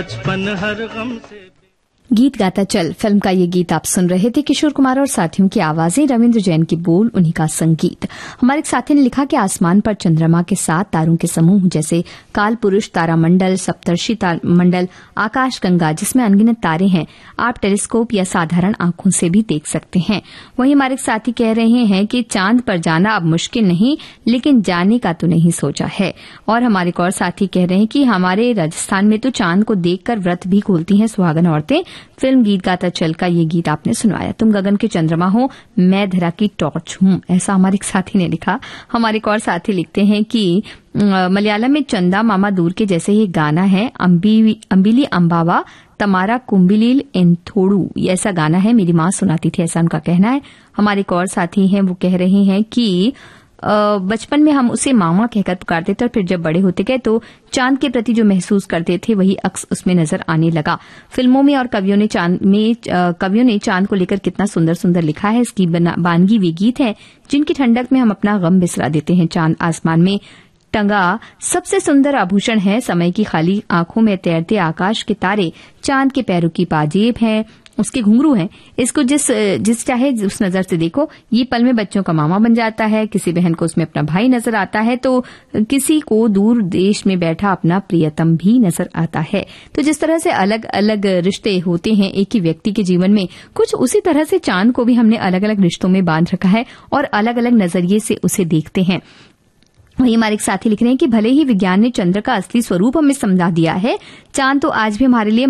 बचपन हर गम से। गीत गाता चल फिल्म का ये गीत आप सुन रहे थे। किशोर कुमार और साथियों की आवाजें, रविंद्र जैन की बोल, उन्हीं का संगीत। हमारे एक साथी ने लिखा कि आसमान पर चंद्रमा के साथ तारों के समूह जैसे काल पुरुष तारामंडल, सप्तर्षि मंडल, आकाश गंगा जिसमें अनगिनत तारे हैं, आप टेलीस्कोप या साधारण आंखों से भी देख सकते हैं। वहीं हमारे एक साथी कह रहे हैं कि चांद पर जाना अब मुश्किल नहीं, लेकिन जाने का तो नहीं सोचा है। और हमारे एक और साथी कह रहे हैं कि हमारे राजस्थान में तो चांद को देखकर व्रत भी खोलती हैं सुहागन औरतें। फिल्म गीत गाता चल का ये गीत आपने सुनाया। तुम गगन के चंद्रमा हो, मैं धरा की टॉर्च हूं, ऐसा हमारे एक साथी ने लिखा। हमारे एक और साथी लिखते हैं कि मलयालम में चंदा मामा दूर के जैसे ये गाना है, अंबिली अंबावा तमारा कुंबिलील एंथोड़ू, ये ऐसा गाना है, मेरी मां सुनाती थी, ऐसा उनका कहना है। हमारे एक और साथी हैं, वो कह रहे हैं कि बचपन में हम उसे मामा कहकर पुकारते थे और फिर जब बड़े होते गए तो चांद के प्रति जो महसूस करते थे वही अक्स उसमें नजर आने लगा। फिल्मों में और कवियों ने चांद को लेकर कितना सुंदर सुंदर लिखा है। इसकी बानगी वे गीत है जिनकी ठंडक में हम अपना गम बिसरा देते हैं। चांद आसमान में टंगा सबसे सुंदर आभूषण है, समय की खाली आंखों में तैरते आकाश के तारे, चांद के पैरों की पाजेब है, उसके घुंघरू हैं, इसको जिस चाहे उस नजर से देखो। ये पल में बच्चों का मामा बन जाता है, किसी बहन को उसमें अपना भाई नजर आता है, तो किसी को दूर देश में बैठा अपना प्रियतम भी नजर आता है। तो जिस तरह से अलग अलग रिश्ते होते हैं एक ही व्यक्ति के जीवन में, कुछ उसी तरह से चांद को भी हमने अलग अलग रिश्तों में बांध रखा है और अलग अलग नजरिए से उसे देखते हैं। वहीं हमारे एक साथी लिख रहे हैं कि भले ही विज्ञान ने चंद्र का असली स्वरूप हमें समझा दिया है, चांद तो आज भी हमारे लिए